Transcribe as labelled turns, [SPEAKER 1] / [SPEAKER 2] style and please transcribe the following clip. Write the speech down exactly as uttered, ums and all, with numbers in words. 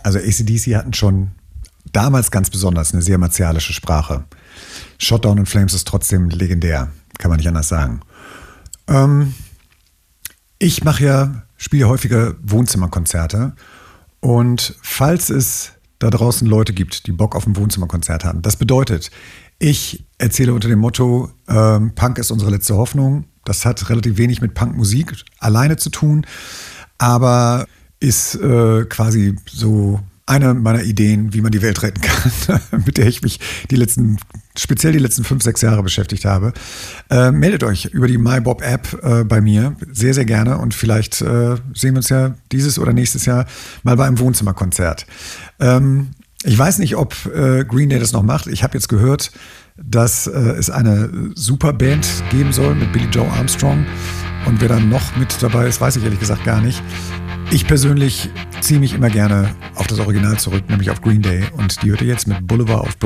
[SPEAKER 1] Also A C D C hatten schon damals ganz besonders eine sehr martialische Sprache. Shot Down in Flames ist trotzdem legendär, kann man nicht anders sagen. Ähm, ich mache ja, spiele häufige Wohnzimmerkonzerte und falls es da draußen Leute gibt, die Bock auf ein Wohnzimmerkonzert haben, das bedeutet, ich erzähle unter dem Motto, ähm, Punk ist unsere letzte Hoffnung. Das hat relativ wenig mit Punkmusik alleine zu tun, aber ist äh, quasi so eine meiner Ideen, wie man die Welt retten kann, mit der ich mich die letzten, speziell die letzten fünf, sechs Jahre beschäftigt habe. Äh, meldet euch über die MyBob-App äh, bei mir, sehr, sehr gerne und vielleicht äh, sehen wir uns ja dieses oder nächstes Jahr mal bei einem Wohnzimmerkonzert. Ähm, ich weiß nicht, ob äh, Green Day das noch macht. Ich habe jetzt gehört, dass äh, es eine Superband geben soll mit Billie Joe Armstrong und wer dann noch mit dabei ist, weiß ich ehrlich gesagt gar nicht. Ich persönlich ziehe mich immer gerne auf das Original zurück, nämlich auf Green Day. Und die hört ihr jetzt mit Boulevard of